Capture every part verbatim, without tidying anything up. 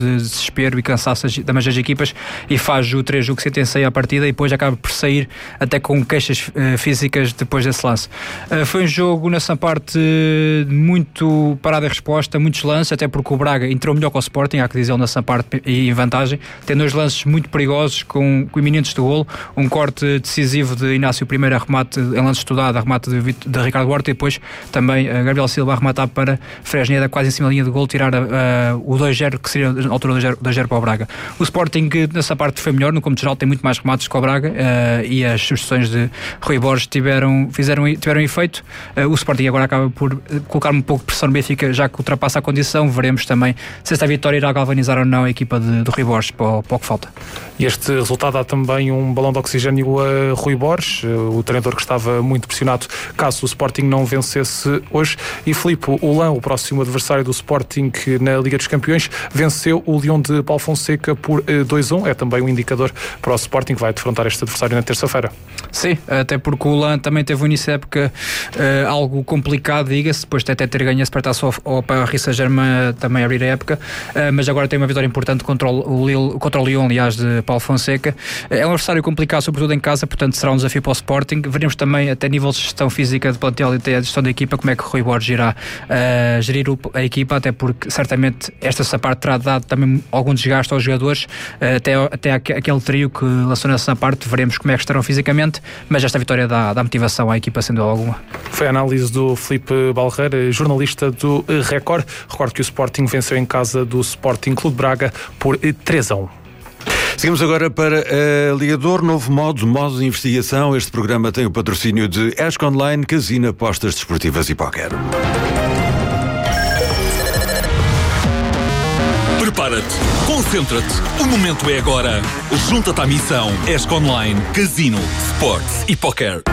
de desespero e cansaço também das equipas e faz o três um que sentencia a partida e depois acaba por sair até com queixas uh, físicas depois desse lance. Uh, foi um jogo nessa parte muito parada e resposta, muitos lances, até porque o Braga entrou melhor com o Sporting, há que dizer nessa parte e em vantagem, tem dois lances muito perigosos com, com iminentes de golo, um corte decisivo de Inácio primeiro, remate em lance estudado, remate de, de Ricardo Horta e depois também uh, Gabriel Silva a rematar para Fresneda quase em cima da linha de golo, tirar uh, o dois zero que seria na altura do dois zero para o Braga. O Sporting nessa parte foi melhor, no cômputo geral tem muito mais remates que o Braga uh, e as substituições de Rui Borges tiveram, fizeram, tiveram efeito. Uh, o Sporting agora acaba por colocar um pouco de pressão no Benfica, já que ultrapassa a condição. Veremos também se esta vitória irá galvanizar ou não a equipa de, de Rui Borges para o, para o que falta. E este resultado dá também um balão de oxigênio a Rui Borges, o treinador que estava muito pressionado caso o Sporting não vencesse hoje. E Filipe, o Lã, o próximo adversário do Sporting na Liga dos Campeões, venceu o Lyon de Paulo Fonseca por dois a um. É também um indicador para o Sporting que vai defrontar este adversário na terça-feira. Sim, até porque o Lã também teve um início de época uh, algo complicado, diga-se, depois de até ter ganho esse pertaço ao, ao Paris Saint-Germain também abrir a época, uh, mas agora tem uma vitória importante contra o, Lille, contra o Lyon, aliás, de Paulo Fonseca. Uh, é um adversário complicado, sobretudo em casa, portanto será um desafio para o Sporting. Veremos também até nível de gestão física de plantel e até a gestão da equipa, como é que o Rui Borges irá uh, gerir o, a equipa, até porque certamente esta parte terá dado também algum desgaste aos jogadores, uh, até, até aquele trio que lançou nessa parte. Veremos como é que estarão fisicamente, mas esta vitória dá, dá motivação à equipa, sendo alguma. Foi a análise do Filipe Balreira, jornalista do Record. Recordo que o Sporting venceu em casa do Sporting Clube de Braga por três a um. Seguimos agora para a Liga de Ouro, novo modo, modo de investigação. Este programa tem o patrocínio de Esco Online, Casino, apostas desportivas e póquer. Prepara-te, concentra-te, o momento é agora. Junta-te à missão Esco Online, Casino, Sports e Póquer.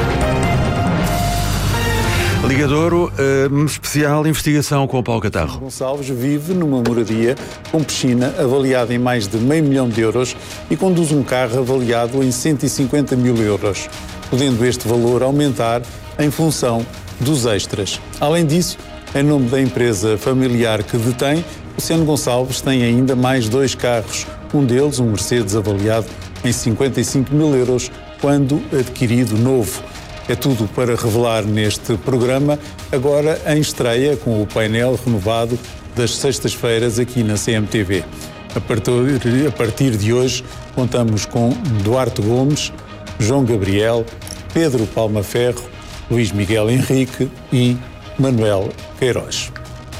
Liga de Ouro, uh, especial investigação com o Paulo Catarro. Gonçalves vive numa moradia com piscina avaliada em mais de meio milhão de euros e conduz um carro avaliado em cento e cinquenta mil euros, podendo este valor aumentar em função dos extras. Além disso, em nome da empresa familiar que detém, Luciano Gonçalves tem ainda mais dois carros, um deles um Mercedes avaliado em cinquenta e cinco mil euros quando adquirido novo. É tudo para revelar neste programa, agora em estreia com o painel renovado das sextas-feiras aqui na C M T V. A partir, a partir de hoje contamos com Duarte Gomes, João Gabriel, Pedro Palma Ferro, Luís Miguel Henrique e Manuel Queiroz.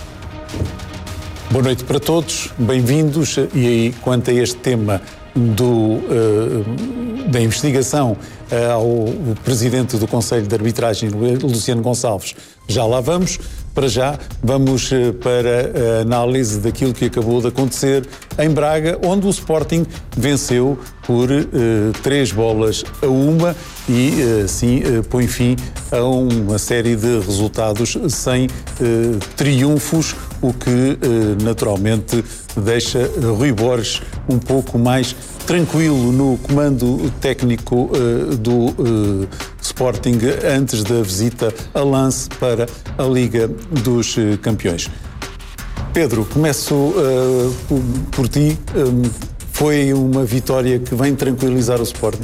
Boa noite para todos, bem-vindos. E aí, quanto a este tema do, uh, da investigação uh, ao Presidente do Conselho de Arbitragem, Luciano Gonçalves, já lá vamos. Para já, vamos uh, para a análise daquilo que acabou de acontecer em Braga, onde o Sporting venceu por uh, três bolas a uma e, uh, assim, uh, põe fim a uma série de resultados sem uh, triunfos, o que uh, naturalmente deixa Rui Borges um pouco mais tranquilo no comando técnico uh, do uh, Sporting antes da visita a Lens para a Liga dos uh, Campeões. Pedro, começo uh, por, por ti. Um, foi uma vitória que vem tranquilizar o Sporting?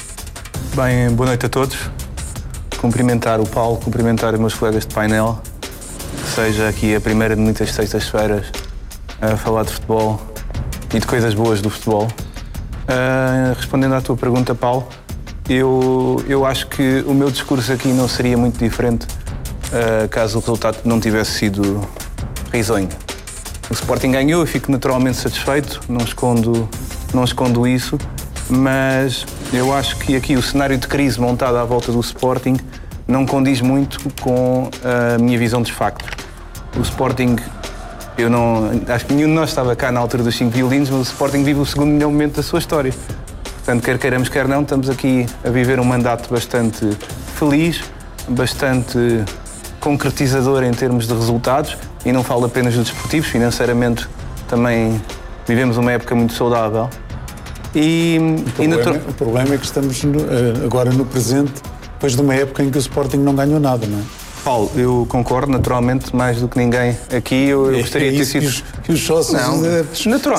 Bem, boa noite a todos. Cumprimentar o Paulo, cumprimentar os meus colegas de painel. Seja aqui a primeira de muitas sextas-feiras a falar de futebol e de coisas boas do futebol. Uh, respondendo à tua pergunta, Paulo, eu, eu acho que o meu discurso aqui não seria muito diferente uh, caso o resultado não tivesse sido risonho. O Sporting ganhou, eu fico naturalmente satisfeito, não escondo, não escondo isso, mas eu acho que aqui o cenário de crise montado à volta do Sporting não condiz muito com a minha visão dos factos. O Sporting, eu não, acho que nenhum de nós estava cá na altura dos cinco violinos, mas o Sporting vive o segundo melhor momento da sua história. Portanto, quer queiramos, quer não, estamos aqui a viver um mandato bastante feliz, bastante concretizador em termos de resultados, e não falo apenas dos desportivos, financeiramente também vivemos uma época muito saudável. E, o, problema, e natural... o problema é que estamos no, agora no presente, depois de uma época em que o Sporting não ganhou nada, não é? Paulo, eu concordo, naturalmente, mais do que ninguém aqui. Eu, eu é, gostaria é de ter sido. Que os, que os sócios não, natural,